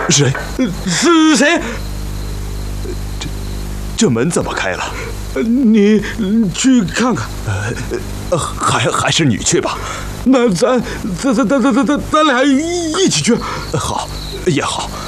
谁？ 是谁？ 这门怎么开了？ 你去看看。 还是你去吧。 那咱俩一起去。 好，也好。